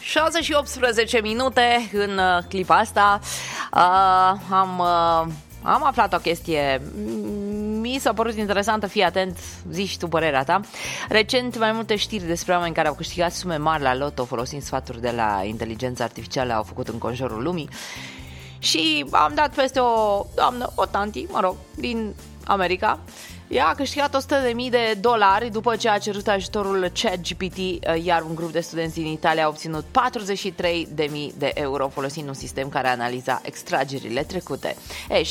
6 și 18 minute în clipa asta. Am aflat o chestie. Mi s-a părut interesantă, fii atent, zici tu părerea ta. Recent, mai multe știri despre oameni care au câștigat sume mari la loto folosind sfaturi de la inteligența artificială au făcut înconjurul lumii. Și am dat peste o doamnă, o tanti, din America. Ea a câștigat $100.000 după ce a cerut ajutorul ChatGPT, iar un grup de studenți din Italia a obținut €43.000 folosind un sistem care analiza extragerile trecute.